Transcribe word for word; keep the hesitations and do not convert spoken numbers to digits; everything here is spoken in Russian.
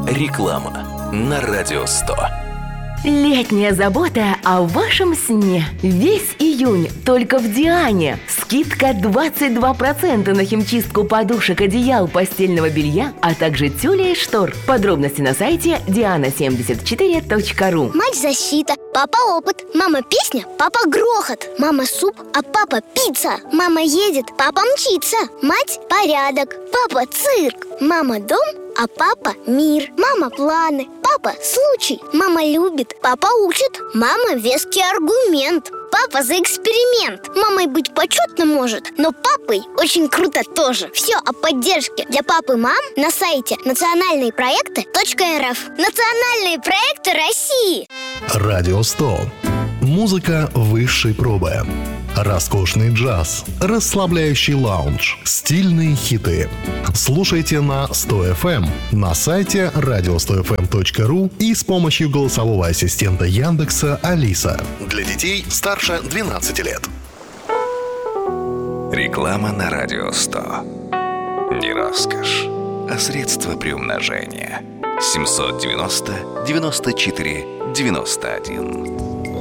Реклама на Радио сто. Летняя забота о вашем сне. Весь июнь только в Диане. Скидка двадцать два процента на химчистку подушек, одеял, постельного белья, а также тюля и штор. Подробности на сайте диана семьдесят четыре точка ру. Мать защита, папа опыт, мама песня, папа грохот, мама суп, а папа пицца. Мама едет, папа мчится, мать порядок, папа цирк, мама дом, а папа мир. Мама планы, папа случай. Мама любит, папа учит, мама веский аргумент. Папа за эксперимент. Мамой быть почетно может, но папой очень круто тоже. Все о поддержке для пап и мам на сайте национальные проекты точка эр эф. Национальные проекты России. Радио сто. Музыка высшей пробы. Роскошный джаз, расслабляющий лаунж, стильные хиты. Слушайте на сто эф эм, на сайте радио сто эф эм точка ру и с помощью голосового ассистента Яндекса Алиса. Для детей старше двенадцати лет. Реклама на Радио сто. Не роскошь, а средство приумножения. семь девяносто девяносто четыре девяносто один.